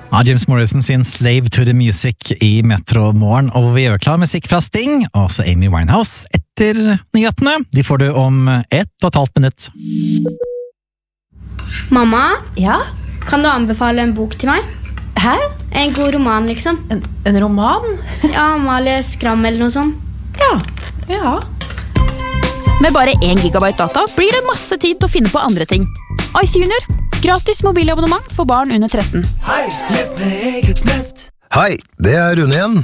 Ja, James Morrison sin Slave to the Music i Metro Morgen, og vi gjør klar musikk fra Sting, altså Amy Winehouse, etter nyhetene. De får du om 1,5 minutt. Mamma? Ja? Kan du anbefale en bok til meg? Hæ? En god roman, liksom. En roman? Ja, Amalie Skram eller noe sånt. Ja. Med bare 1 gigabyte data blir det masse tid til å finne på andre ting. Ice Junior, gratis mobilabonnement for barn under 13. Hei, det er Rune igjen.